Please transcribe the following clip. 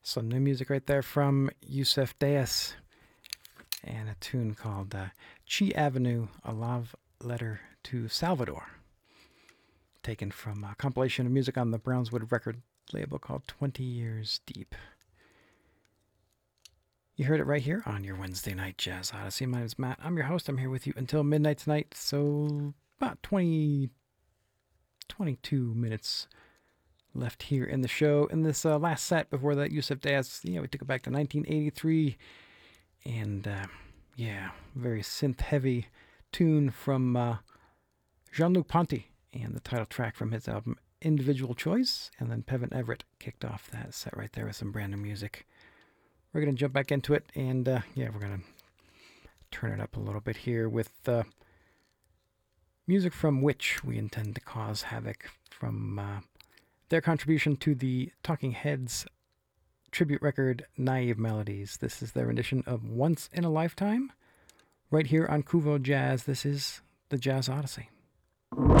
Some new music right there from Yusef Deas and a tune called Chi Avenue, A Love Letter to Salvador, taken from a compilation of music on the Brownswood record label called 20 Years Deep. You heard it right here on your Wednesday night Jazz Odyssey. My name is Matt. I'm your host. I'm here with you until midnight tonight, so about 22 minutes left here in the show. In this last set before that Yusef Deas, we took it back to 1983, and very synth-heavy tune from Jean-Luc Ponty, and the title track from his album Individual Choice, and then Pevin Everett kicked off that set right there with some brand new music. We're going to jump back into it, and we're going to turn it up a little bit here with music from which we intend to cause havoc from their contribution to the Talking Heads tribute record, Naive Melodies. This is their rendition of Once in a Lifetime, right here on Kuvo Jazz. This is the Jazz Odyssey.